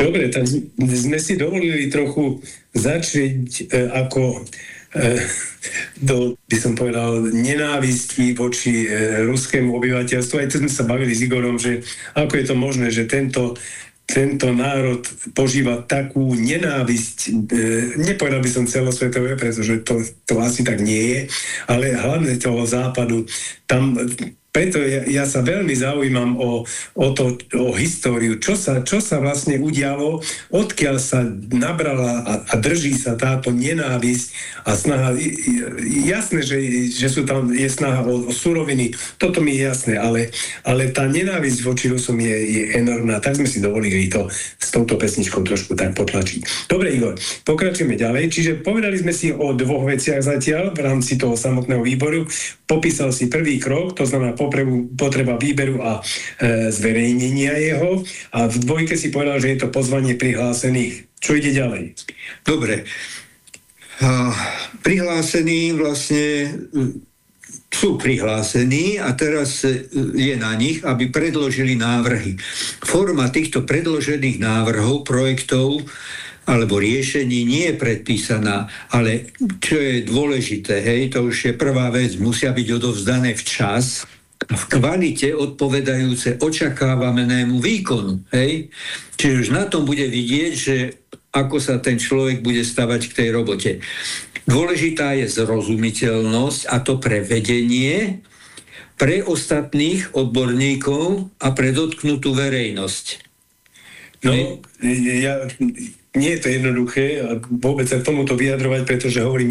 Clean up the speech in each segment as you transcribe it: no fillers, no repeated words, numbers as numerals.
Dobre, tak sme si dovolili trochu začať ako by som povedal, nenávisti voči ruskému obyvateľstvu. Aj to sme sa bavili s Igorom, že ako je to možné, že tento národ požíva takú nenávisť, nepovedal by som celosvetové, pretože to asi tak nie je, ale hlavne toho západu. Preto ja sa veľmi zaujímam o históriu, čo sa vlastne udialo, odkiaľ sa nabrala a drží sa táto nenávisť a snaha. Jasné, že je snaha o suroviny, toto mi je jasné, ale tá nenávisť voči Rusom je enormná, tak sme si dovolili to s touto pesničkou trošku tak potlačiť. Dobre, Igor, pokračujeme ďalej. Čiže povedali sme si o dvoch veciach zatiaľ v rámci toho samotného výboru. Popísal si prvý krok, to znamená potreba výberu a zverejnenia jeho. A v dvojke si povedal, že je to pozvanie prihlásených. Čo ide ďalej? Dobre. Prihlásení vlastne sú prihlásení a teraz je na nich, aby predložili návrhy. Forma týchto predložených návrhov, projektov alebo riešení nie je predpísaná, ale čo je dôležité, to už je prvá vec, musia byť odovzdané včas, v kvalite odpovedajúce očakávanému výkonu. Čiže už na tom bude vidieť, že ako sa ten človek bude stavať k tej robote. Dôležitá je zrozumiteľnosť, a to pre vedenie, pre ostatných odborníkov a pre dotknutú verejnosť. Nie je to jednoduché vôbec sa k tomuto vyjadrovať, pretože hovorím,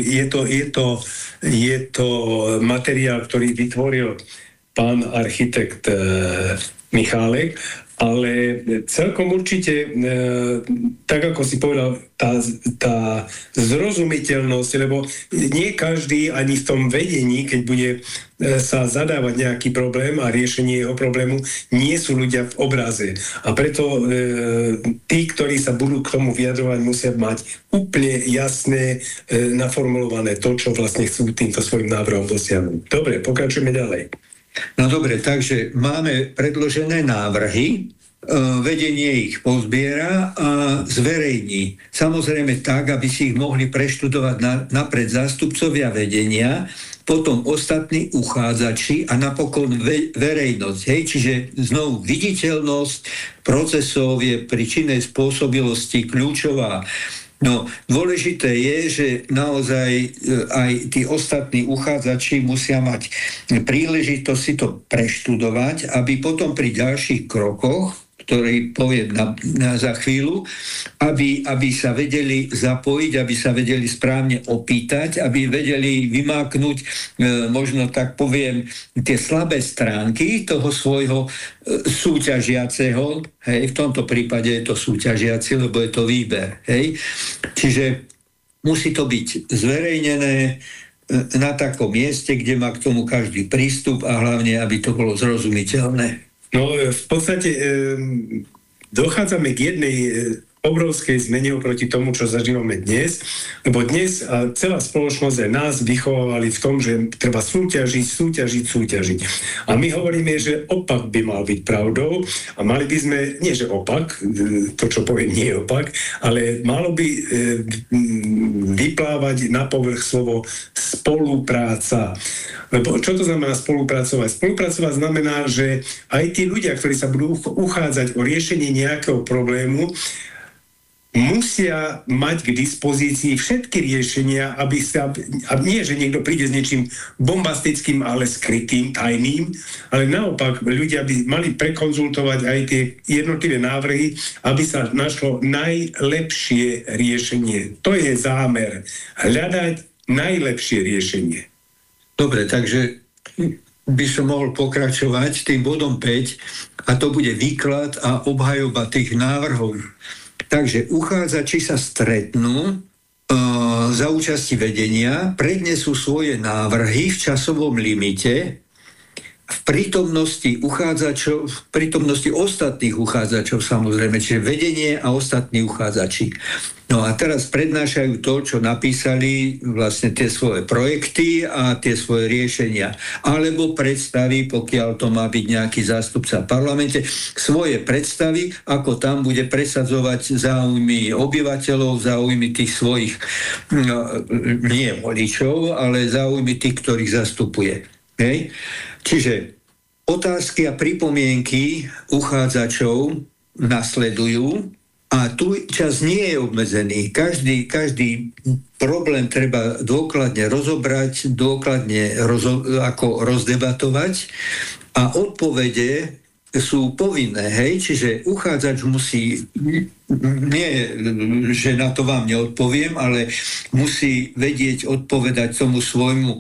je to materiál, ktorý vytvoril pán architekt Michálek, ale celkom určite, tak ako si povedal, tá zrozumiteľnosť, lebo nie každý ani v tom vedení, keď bude sa zadávať nejaký problém a riešenie jeho problému, nie sú ľudia v obraze. A preto tí, ktorí sa budú k tomu vyjadrovať, musia mať úplne jasné naformulované to, čo vlastne chcú týmto svojim návrhom dosiahnuť. Dobre, pokračujeme ďalej. No dobre, takže máme predložené návrhy, vedenie ich pozbiera a zverejní. Samozrejme tak, aby si ich mohli preštudovať napred zástupcovia vedenia, potom ostatní uchádzači a napokon verejnosť. Čiže znovu viditeľnosť procesov je pri činnej spôsobilosti kľúčová. No, dôležité je, že naozaj aj tí ostatní uchádzači musia mať príležitosť si to preštudovať, aby potom pri ďalších krokoch, ktorý poviem za chvíľu, aby sa vedeli zapojiť, aby sa vedeli správne opýtať, aby vedeli vymáknuť, možno tak poviem, tie slabé stránky toho svojho súťažiaceho. V tomto prípade je to súťažiaci, lebo je to výber. Čiže musí to byť zverejnené na takom mieste, kde má k tomu každý prístup a hlavne, aby to bolo zrozumiteľné. No v podstate dochádzame k jednej obrovskej zmene oproti tomu, čo zažívame dnes, lebo dnes celá spoločnosť aj nás vychovávali v tom, že treba súťažiť. A my hovoríme, že opak by mal byť pravdou a mali by sme, nie že opak, to čo poviem nie je opak, ale malo by vyplávať na povrch slovo spolupráca. Lebo čo to znamená spolupracovať? Spolupracovať znamená, že aj tí ľudia, ktorí sa budú uchádzať o riešenie nejakého problému, musia mať k dispozícii všetky riešenia, nie, že niekto príde s niečím bombastickým, ale skrytým, tajným, ale naopak ľudia by mali prekonzultovať aj tie jednotlivé návrhy, aby sa našlo najlepšie riešenie. To je zámer. Hľadať najlepšie riešenie. Dobre, takže by som mohol pokračovať tým bodom 5 a to bude výklad a obhajoba tých návrhov. Takže uchádzači sa stretnú za účasti vedenia, prednesú svoje návrhy v časovom limite v prítomnosti uchádzačov, v prítomnosti ostatných uchádzačov samozrejme, čiže vedenie a ostatní uchádzači. No a teraz prednášajú to, čo napísali, vlastne tie svoje projekty a tie svoje riešenia. Alebo predstaví, pokiaľ to má byť nejaký zástupca v parlamente, svoje predstavy, ako tam bude presadzovať záujmy obyvateľov, záujmy tých svojich, nie voličov, ale záujmy tých, ktorých zastupuje. Hej? Čiže otázky a pripomienky uchádzačov nasledujú a tu čas nie je obmedzený. Každý problém treba dôkladne rozobrať, dôkladne ako rozdebatovať a odpovede sú povinné, hej? Čiže uchádzač musí, nie, že na to vám neodpoviem, ale musí vedieť odpovedať tomu svojmu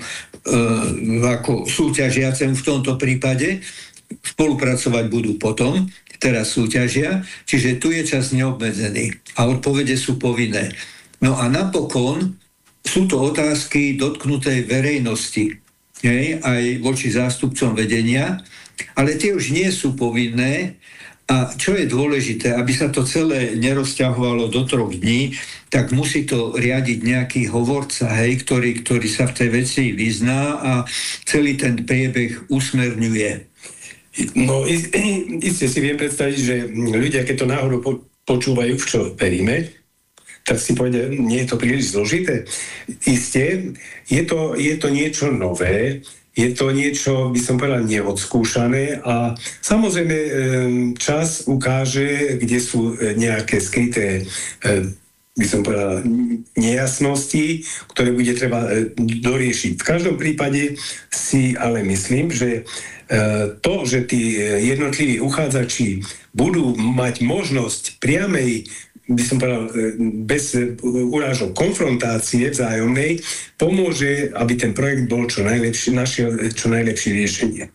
ako súťažiacemu v tomto prípade. Spolupracovať budú potom, teraz súťažia, čiže tu je čas neobmedzený a odpovede sú povinné. No a napokon sú to otázky dotknutej verejnosti, hej? Aj voči zástupcom vedenia, ale tie už nie sú povinné a čo je dôležité, aby sa to celé nerozťahovalo do 3 dní, tak musí to riadiť nejaký hovorca, hej, ktorý sa v tej veci vyzná a celý ten priebeh usmerňuje. No, iste si viem predstaviť, že ľudia, keď to náhodou počúvajú, v čo veríme, tak si povedia, nie je to príliš zložité. Isté, je to niečo nové, je to niečo, by som povedal, neodskúšané a samozrejme čas ukáže, kde sú nejaké skryté, by som povedal, nejasnosti, ktoré bude treba doriešiť. V každom prípade si ale myslím, že to, že tí jednotliví uchádzači budú mať možnosť priamej, by som povedal, bez urážok konfrontácie vzájomnej, pomôže, aby ten projekt bol našiel čo najlepšie riešenie.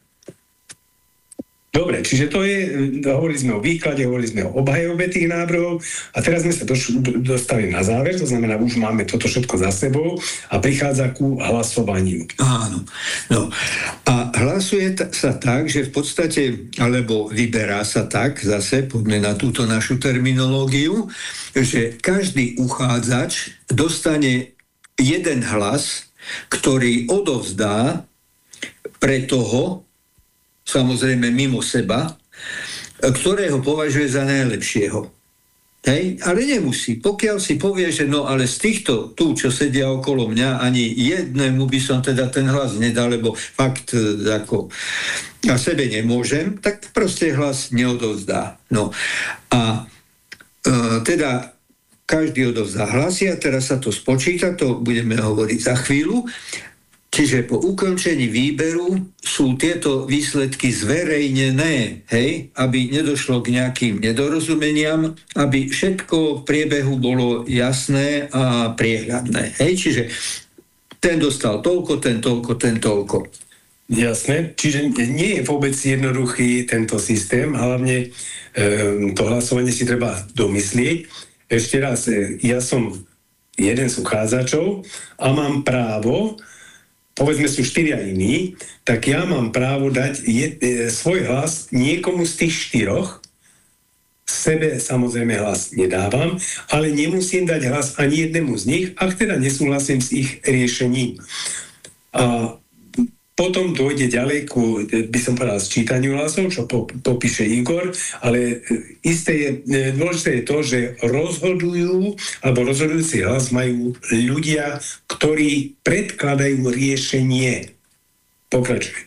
Dobre, čiže to je, hovorili sme o výklade, hovorili sme o obhajobe tých návrhov a teraz sme sa dostali na záver, to znamená, už máme toto všetko za sebou a prichádza ku hlasovaniu. Áno. No. A hlasuje sa tak, že v podstate, alebo vyberá sa tak, zase poďme na túto našu terminológiu, že každý uchádzač dostane jeden hlas, ktorý odovzdá pre toho, samozrejme mimo seba, ktorého považuje za najlepšieho. Hej? Ale nemusí. Pokiaľ si povie, že no ale z týchto tu, čo sedia okolo mňa, ani jednému by som teda ten hlas nedal, lebo fakt ako na sebe nemôžem, tak proste hlas neodovzdá. No. A teda každý odovzdá hlasy a teraz sa to spočíta, to budeme hovoriť za chvíľu. Čiže po ukončení výberu sú tieto výsledky zverejnené, hej, aby nedošlo k nejakým nedorozumeniam, aby všetko v priebehu bolo jasné a priehľadné. Hej, čiže ten dostal toľko, ten toľko, ten toľko. Jasné, čiže nie je vôbec jednoduchý tento systém, hlavne to hlasovanie si treba domyslieť. Ešte raz, ja som jeden z uchádzačov a mám právo, povedzme sú 4 iní, tak ja mám právo dať svoj hlas niekomu z tých 4. Sebe samozrejme hlas nedávam, ale nemusím dať hlas ani jednému z nich, ak teda nesúhlasím s ich riešením. A potom dojde ďalej ku, by som povedal, sčítaniu hlasov, čo popíše Igor, ale dôležité je to, že rozhodujú, alebo rozhodujúci hlas majú ľudia, ktorí predkladajú riešenie. Pokračuj.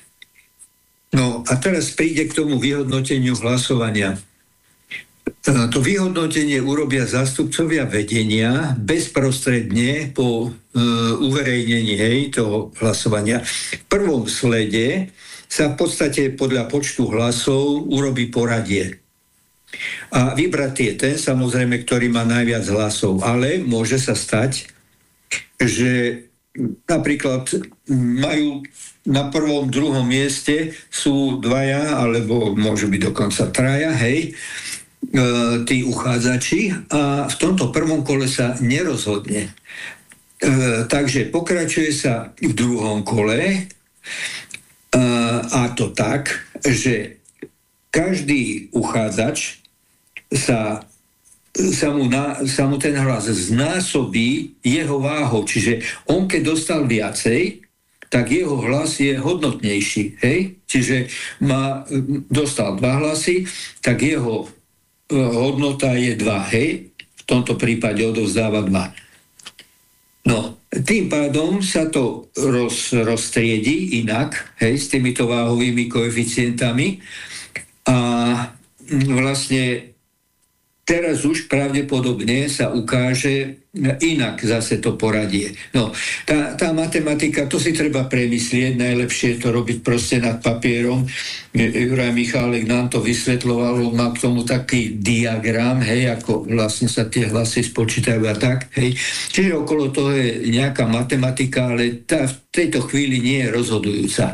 No a teraz príde k tomu vyhodnoteniu hlasovania. To vyhodnotenie urobia zástupcovia vedenia bezprostredne po uverejnení toho hlasovania. V prvom slede sa v podstate podľa počtu hlasov urobí poradie. A vybrať je ten, samozrejme, ktorý má najviac hlasov. Ale môže sa stať, že napríklad majú na prvom, druhom mieste sú 2, alebo môžu byť dokonca 3, hej, tí uchádzači a v tomto prvom kole sa nerozhodne. Takže pokračuje sa v druhom kole A to tak, že každý uchádzač sa mu ten hlas znásobí jeho váhou. Čiže on, keď dostal viacej, tak jeho hlas je hodnotnejší. Hej? Čiže dostal 2 hlasy, tak jeho hodnota je 2. Hej? V tomto prípade odovzdáva 2. No, tým pádom sa to roztriedí inak, hej, s týmito váhovými koeficientami. A vlastne teraz už pravdepodobne sa ukáže inak zase to poradie. No, tá matematika, to si treba premyslieť, najlepšie je to robiť proste nad papierom. Juraj Michálek nám to vysvetľoval, má k tomu taký diagram, hej, ako vlastne sa tie hlasy spočítajú a tak, hej. Čiže okolo toho je nejaká matematika, ale tá v tejto chvíli nie je rozhodujúca.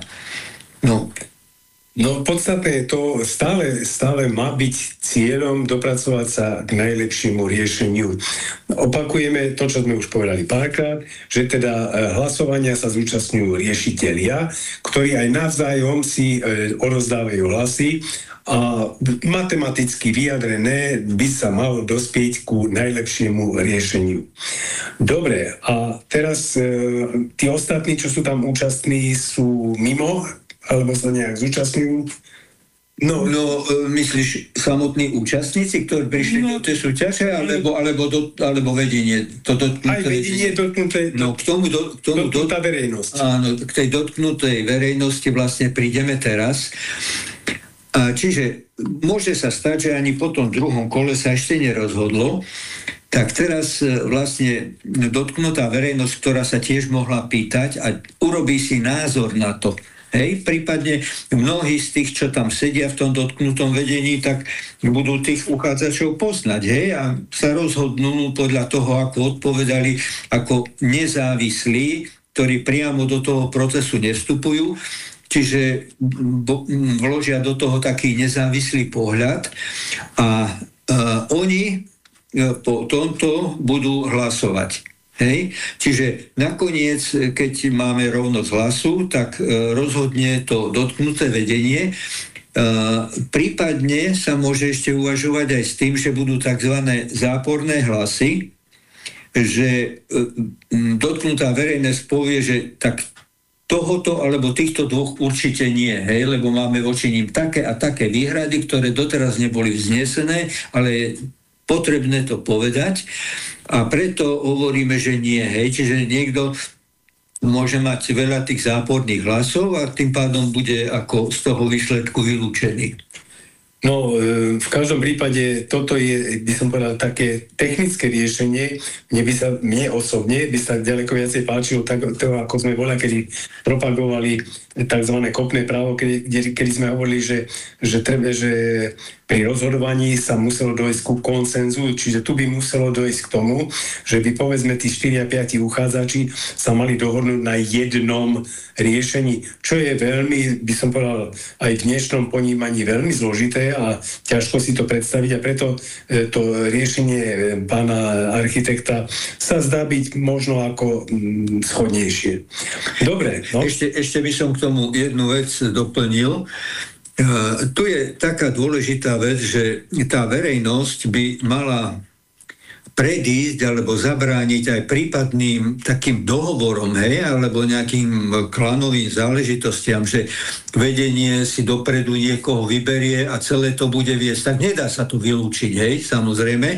No podstatné je to, stále má byť cieľom dopracovať sa k najlepšiemu riešeniu. Opakujeme to, čo sme už povedali párkrát, že teda hlasovania sa zúčastňujú riešitelia, ktorí aj navzájom si odovzdávajú hlasy a matematicky vyjadrené by sa malo dospieť ku najlepšiemu riešeniu. Dobre, a teraz tí ostatní, čo sú tam účastní, sú mimo alebo sa nejak zúčastňujú? No, myslíš samotní účastníci, ktorí prišli do tej súťaže, alebo vedenie? Aj vedenie dotknuté. No, dotknutá verejnosť. Áno, k tej dotknutej verejnosti vlastne prídeme teraz. Čiže môže sa stať, že ani po tom druhom kole sa ešte nerozhodlo, tak teraz vlastne dotknutá verejnosť, ktorá sa tiež mohla pýtať a urobí si názor na to. Hej, prípadne mnohí z tých, čo tam sedia v tom dotknutom vedení, tak budú tých uchádzačov poznať, hej, a sa rozhodnú podľa toho, ako odpovedali, ako nezávislí, ktorí priamo do toho procesu nevstupujú, čiže vložia do toho taký nezávislý pohľad a oni po tomto budú hlasovať. Hej. Čiže nakoniec, keď máme rovnosť hlasu, tak rozhodne to dotknuté vedenie. Prípadne sa môže ešte uvažovať aj s tým, že budú tzv. Záporné hlasy, že dotknutá verejnosť povie, že tak tohoto alebo týchto dvoch určite nie, hej, lebo máme voči ním také a také výhrady, ktoré doteraz neboli vznesené, ale je potrebné to povedať. A preto hovoríme, že nie, hej. Čiže niekto môže mať veľa tých záporných hlasov a tým pádom bude ako z toho výsledku vylúčený. No, v každom prípade toto je, by som povedal, také technické riešenie. Mne osobne by sa ďaleko viacej páčilo to, ako sme kedy propagovali tzv. Kopné právo, kedy sme hovorili, že pri rozhodovaní sa muselo dojsť ku konsenzu, čiže tu by muselo dojsť k tomu, že by povedzme tí 4 a 5 uchádzači sa mali dohodnúť na jednom riešení, čo je veľmi, by som povedal, aj v dnešnom ponímaní veľmi zložité a ťažko si to predstaviť a preto to riešenie pána architekta sa zdá byť možno ako schodnejšie. Dobre. No? Ešte by som k tomu jednu vec doplnil. Tu je taká dôležitá vec, že tá verejnosť by mala predísť alebo zabrániť aj prípadným takým dohovorom, hej, alebo nejakým klanovým záležitostiam, že vedenie si dopredu niekoho vyberie a celé to bude viesť. Tak nedá sa to vylúčiť, hej, samozrejme.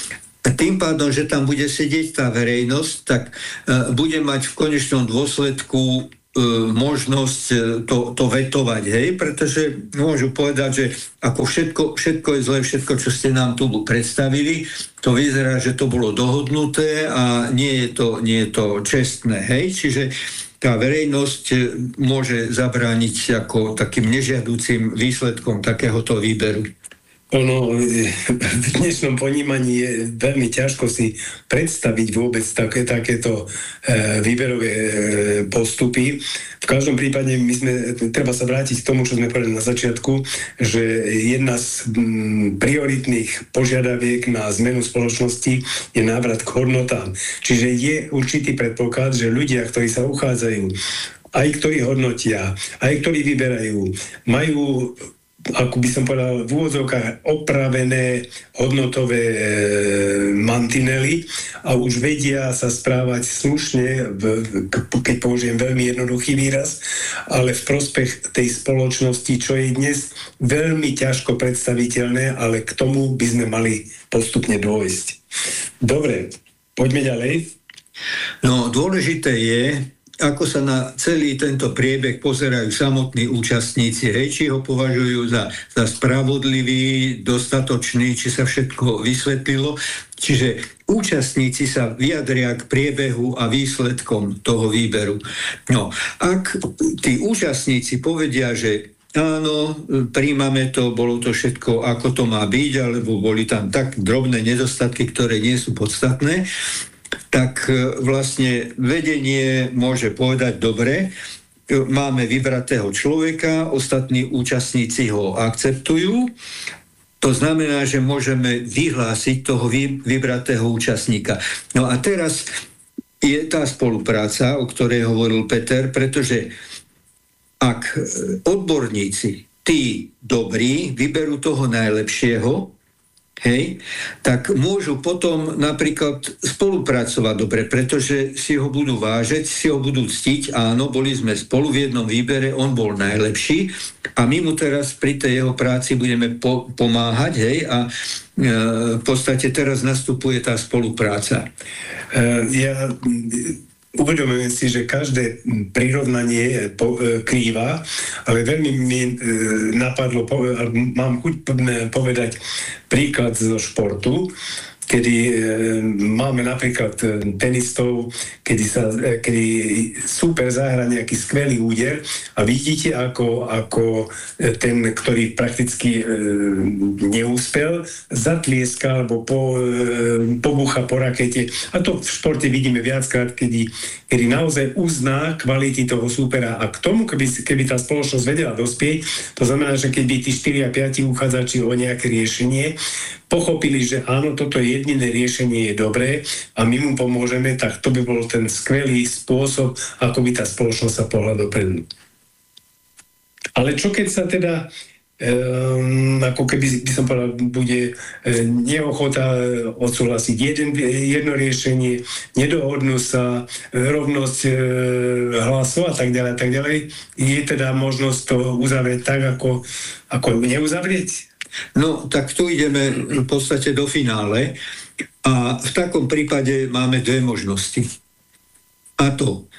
Tým pádom, že tam bude sedieť tá verejnosť, tak bude mať v konečnom dôsledku možnosť to vetovať, hej, pretože môžu povedať, že ako všetko je zlé, všetko, čo ste nám tu predstavili, to vyzerá, že to bolo dohodnuté a nie je to čestné, hej, čiže tá verejnosť môže zabrániť ako takým nežiaducím výsledkom takéhoto výberu. Ono, v dnešnom ponímaní je veľmi ťažko si predstaviť vôbec takéto výberové postupy. V každom prípade treba sa vrátiť k tomu, čo sme povedali na začiatku, že jedna z prioritných požiadaviek na zmenu spoločnosti je návrat k hodnotám. Čiže je určitý predpoklad, že ľudia, ktorí sa uchádzajú aj ktorí hodnotia, aj ktorí vyberajú, majú, ako by som povedal, v úvodzovkách opravené hodnotové mantinely a už vedia sa správať slušne, keď použijem veľmi jednoduchý výraz, ale v prospech tej spoločnosti, čo je dnes veľmi ťažko predstaviteľné, ale k tomu by sme mali postupne dôjsť. Dobre, poďme ďalej. No, dôležité je, ako sa na celý tento priebeh pozerajú samotní účastníci, či ho považujú za spravodlivý, dostatočný, či sa všetko vysvetlilo. Čiže účastníci sa vyjadria k priebehu a výsledkom toho výberu. No, ak tí účastníci povedia, že áno, príjmame to, bolo to všetko, ako to má byť, alebo boli tam tak drobné nedostatky, ktoré nie sú podstatné, tak vlastne vedenie môže povedať, dobre, máme vybratého človeka, ostatní účastníci ho akceptujú, to znamená, že môžeme vyhlásiť toho vybratého účastníka. No a teraz je tá spolupráca, o ktorej hovoril Peter, pretože ak odborníci, tí dobrí, vyberú toho najlepšieho, tak môžu potom napríklad spolupracovať dobre, pretože si ho budú vážiť, si ho budú ctiť, áno, boli sme spolu v jednom výbere, on bol najlepší a my mu teraz pri tej jeho práci budeme pomáhať, a v podstate teraz nastupuje tá spolupráca. Uvedomujem si, že každé prirovnanie krýva, ale veľmi mi napadlo, mám chuť povedať príklad zo športu, kedy máme napríklad tenistov, kedy super zahra nejaký skvelý úder a vidíte, ako ten, ktorý prakticky neúspel, zatlieska alebo pobúcha po rakete. A to v športe vidíme viackrát, kedy naozaj uzná kvality toho supera. A k tomu, keby tá spoločnosť vedela dospieť, to znamená, že keď by tí 4 a 5 uchádzači o nejaké riešenie pochopili, že áno, toto jediné riešenie je dobré a my mu pomôžeme, tak to by bol ten skvelý spôsob, ako by tá spoločnosť sa pohla dopredu. Ale čo keď sa teda ako keby by som povedal, bude neochota odsúhlasiť jedno riešenie, nedohodnú sa, rovnosť hlasov a tak ďalej, je teda možnosť to uzavrieť tak, ako neuzavrieť? No, tak tu ideme v podstate do finále a v takom prípade máme dve možnosti. A to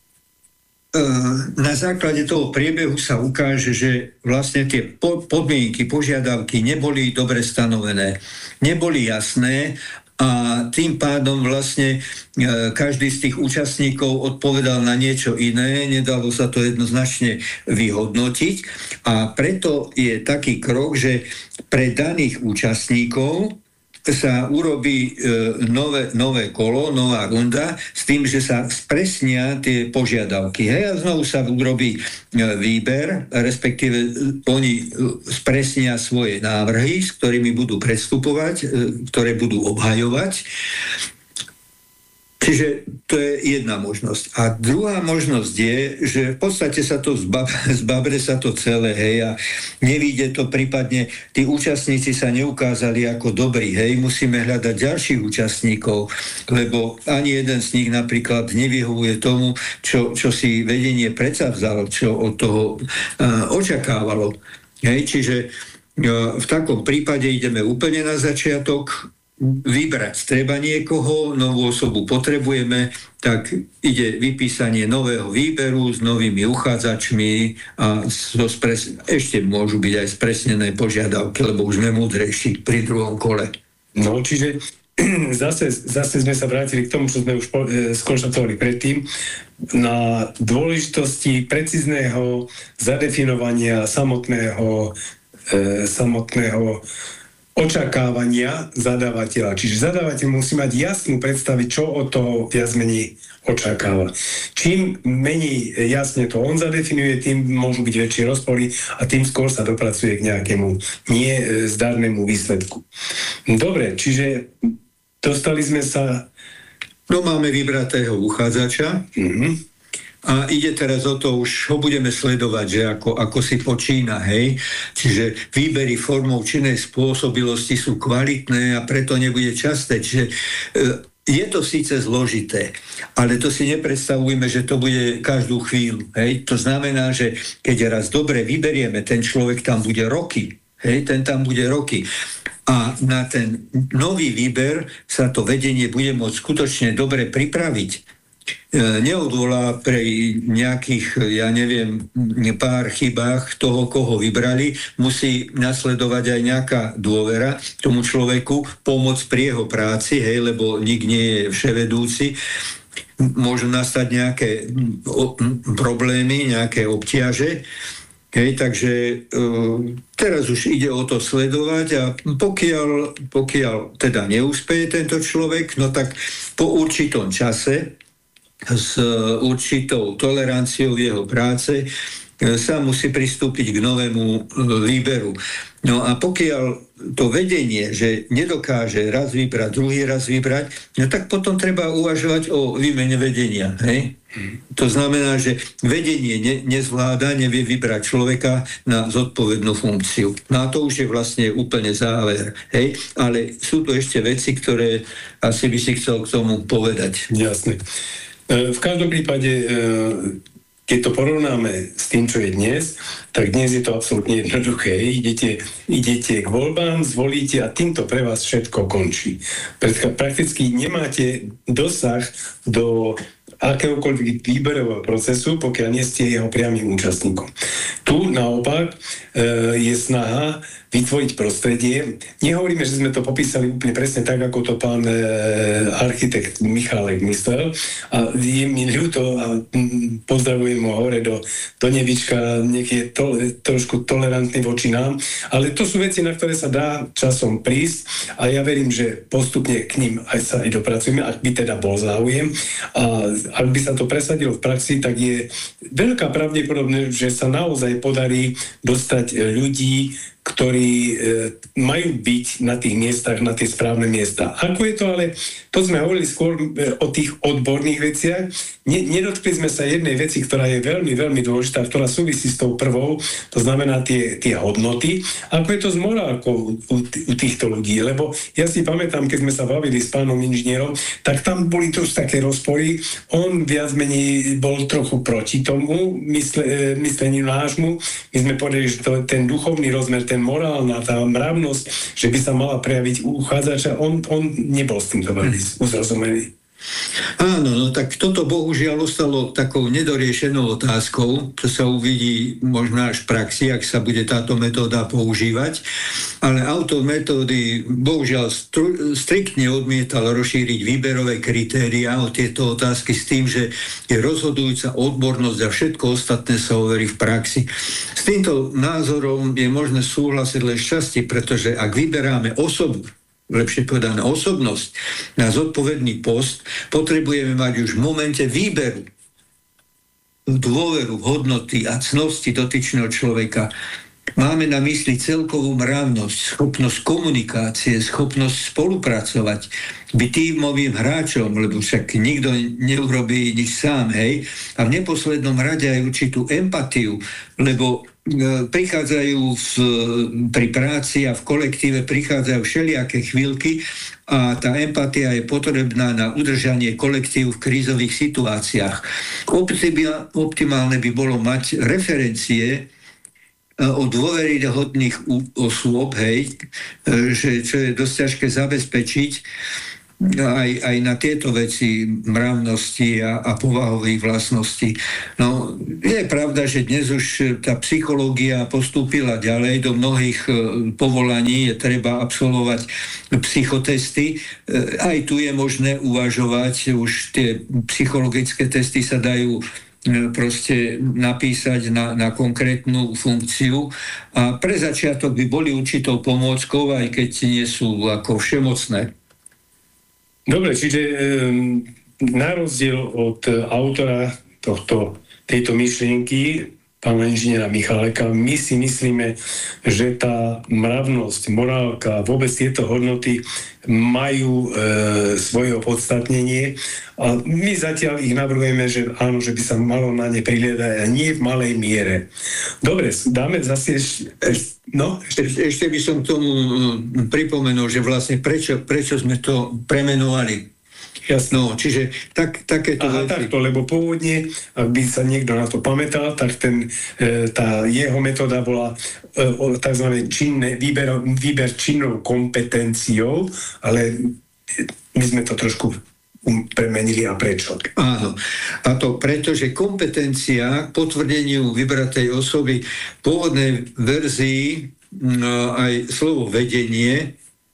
na základe toho priebehu sa ukáže, že vlastne tie podmienky, požiadavky neboli dobre stanovené, neboli jasné a tým pádom vlastne každý z tých účastníkov odpovedal na niečo iné, nedalo sa to jednoznačne vyhodnotiť a preto je taký krok, že pre daných účastníkov sa urobí nové kolo, nová runda s tým, že sa spresnia tie požiadavky. A znovu sa urobí výber, respektíve oni spresnia svoje návrhy, s ktorými budú predstupovať, ktoré budú obhajovať. Čiže to je jedna možnosť. A druhá možnosť je, že v podstate sa to zbabre sa to celé, a nevíde to, prípadne tí účastníci sa neukázali ako dobrí, musíme hľadať ďalších účastníkov, lebo ani jeden z nich napríklad nevyhovuje tomu, čo si vedenie predsavzalo, čo od toho očakávalo. Čiže v takom prípade ideme úplne na začiatok, vybrať treba niekoho, novú osobu potrebujeme, tak ide vypísanie nového výberu s novými uchádzačmi a ešte môžu byť aj spresnené požiadavky, lebo už sme múdrejší pri druhom kole. No, čiže zase sme sa vrátili k tomu, čo sme už skonštatovali predtým, na dôležitosti precízneho zadefinovania samotného očakávania zadávateľa. Čiže zadávateľ musí mať jasnú predstavu, čo od toho viac menej očakáva. Čím menej jasne to on zadefinuje, tým môžu byť väčšie rozpory a tým skôr sa dopracuje k nejakému nezdarnému výsledku. Dobre, čiže dostali sme sa... No, máme vybratého uchádzača. A ide teraz o to, už ho budeme sledovať, že ako si počína, hej. Čiže výbery formou činnej spôsobilosti sú kvalitné a preto nebude časté. Čiže je to síce zložité, ale to si nepredstavujeme, že to bude každú chvíľu, hej. To znamená, že keď raz dobre vyberieme, ten človek tam bude roky, hej, ten tam bude roky. A na ten nový výber sa to vedenie bude môcť skutočne dobre pripraviť. Neodvolá pre nejakých, pár chybách toho, koho vybrali. Musí nasledovať aj nejaká dôvera tomu človeku, pomoc pri jeho práci, hej, lebo nik nie je vševedúci. Môžu nastať nejaké problémy, nejaké obťaže. Hej, takže teraz už ide o to sledovať a pokiaľ teda neúspeje tento človek, no tak po určitom čase s určitou toleranciou jeho práce sa musí pristúpiť k novému výberu. No a pokiaľ to vedenie, že nedokáže raz vybrať, druhý raz vybrať, no tak potom treba uvažovať o výmene vedenia. Hej? To znamená, že vedenie nezvláda, nevie vybrať človeka na zodpovednú funkciu. No a to už je vlastne úplne záver. Hej? Ale sú to ešte veci, ktoré asi by si chcel k tomu povedať. Jasne. V každom prípade, keď to porovnáme s tým, čo je dnes, tak dnes je to absolútne jednoduché. Idete k voľbám, zvolíte a týmto pre vás všetko končí. Prakticky nemáte dosah do akéhokoľvek výberového procesu, pokiaľ nie ste jeho priamym účastníkom. Tu naopak je snaha vytvoriť prostredie. Nehovoríme, že sme to popísali úplne presne tak, ako to pán architekt Michálek myslel. A je mi ľúto a pozdravujem ho hore do nebička, nech je trošku tolerantný voči nám. Ale to sú veci, na ktoré sa dá časom prísť a ja verím, že postupne k ním sa aj dopracujeme, ak by teda bol záujem. A ak by sa to presadilo v praxi, tak je veľká pravdepodobnosť, že sa naozaj podarí dostať ľudí, ktorí majú byť na tých miestach, na tie správne miesta. Ako je to, ale to sme hovorili skôr o tých odborných veciach. Nedotkli sme sa jednej veci, ktorá je veľmi, veľmi dôležitá, ktorá súvisí s tou prvou, to znamená tie hodnoty. Ako je to s morálkou u týchto ľudí? Lebo ja si pamätám, keď sme sa bavili s pánom inžinierom, tak tam boli trošku také rozpory. On viac menej bol trochu proti tomu mysleniu nášmu. My sme povedali, že ten duchovný rozmer, ten morálna, tá mravnosť, že by sa mala prejaviť u uchádzača, on nebol s týmto veľmi uzrozumený. Áno, no tak toto bohužiaľ ostalo takou nedoriešenou otázkou, čo sa uvidí možno až v praxi, ak sa bude táto metóda používať, ale autor metódy bohužiaľ striktne odmietal rozšíriť výberové kritériá o tieto otázky s tým, že je rozhodujúca odbornosť a všetko ostatné sa overí v praxi. S týmto názorom je možné súhlasiť len šťastie, pretože ak vyberáme osobu, lepšie povedané osobnosť, na zodpovedný post, potrebujeme mať už v momente výberu dôveru, hodnoty a cnosti dotyčného človeka. Máme na mysli celkovú mravnosť, schopnosť komunikácie, schopnosť spolupracovať, byť tímovým hráčom, lebo však nikto neurobí nič sám, hej. A v neposlednom rade aj určitú empatiu, lebo prichádzajú pri práci a v kolektíve prichádzajú všelijaké chvíľky a tá empatia je potrebná na udržanie kolektívu v krízových situáciách. Optimálne by bolo mať referencie od dôveryhodných osôb, hej, čo je dosť ťažké zabezpečiť aj na tieto veci mravnosti a povahových vlastností. No, je pravda, že dnes už tá psychológia postúpila ďalej, do mnohých povolaní je treba absolvovať psychotesty. Aj tu je možné uvažovať, už tie psychologické testy sa dajú proste napísať na konkrétnu funkciu a pre začiatok by boli určitou pomôckou, aj keď nie sú ako všemocné. Dobre, čiže na rozdiel od autora tejto myšlienky, pána inžiniera Michaleka. My si myslíme, že tá mravnosť, morálka, vôbec tieto hodnoty majú svoje opodstatnenie a my zatiaľ ich navrhujeme, že áno, že by sa malo na ne prihliadať a nie v malej miere. Dobre, dáme zase ešte by som tomu pripomenul, že vlastne prečo sme to premenovali. Jasné. No, čiže takéto veci. Takto, lebo pôvodne, ak by sa niekto na to pamätal, tak tá jeho metóda bola tzv. Výber činnou kompetenciou, ale my sme to trošku premenili. A prečo? Áno. A to preto, že kompetencia k potvrdeniu vybratej osoby v pôvodnej verzii aj slovo vedenie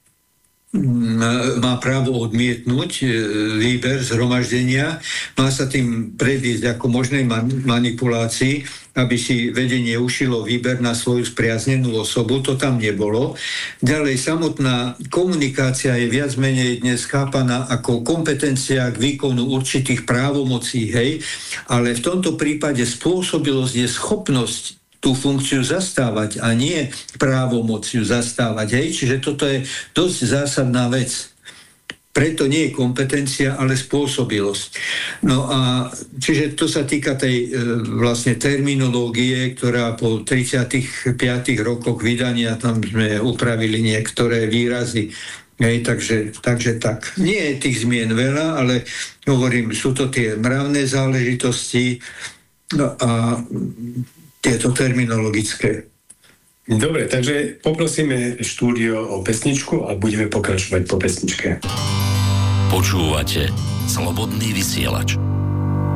má právo odmietnúť výber zhromaždenia, má sa tým predísť ako možnej manipulácii, aby si vedenie ušilo výber na svoju spriaznenú osobu, to tam nebolo. Ďalej, samotná komunikácia je viac menej dnes chápaná ako kompetencia k výkonu určitých právomocí, hej, ale v tomto prípade spôsobilosť je schopnosť tú funkciu zastávať a nie právomociu zastávať. Hej? Čiže toto je dosť zásadná vec. Preto nie je kompetencia, ale spôsobilosť. No a čiže to sa týka tej vlastne terminológie, ktorá po 35 rokoch vydania tam sme upravili niektoré výrazy. Hej, takže tak. Nie je tých zmien veľa, ale hovorím, sú to tie mravné záležitosti a tieto terminologické. Dobre, takže poprosíme štúdio o pesničku a budeme pokračovať po pesničke. Počúvate Slobodný vysielač.